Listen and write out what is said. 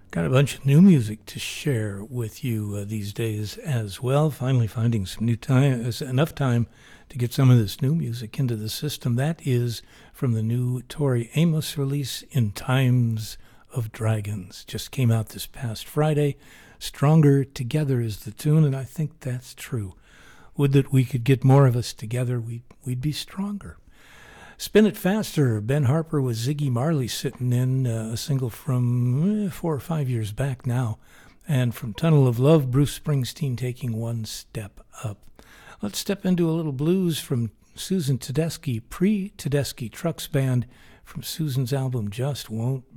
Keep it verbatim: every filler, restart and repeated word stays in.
Got a bunch of new music to share with you uh, these days as well. Finally finding some new time, uh, enough time to get some of this new music into the system. That is from the new Tori Amos release, In Times of Dragons. Just came out this past Friday. Stronger Together is the tune, and I think that's true. Would that we could get more of us together, we'd, we'd be stronger. Spin It Faster, Ben Harper with Ziggy Marley sitting in, uh, a single from eh, four or five years back now. And from Tunnel of Love, Bruce Springsteen taking one step up. Let's step into a little blues from Susan Tedeschi, pre-Tedeschi Trucks Band, from Susan's album Just Won't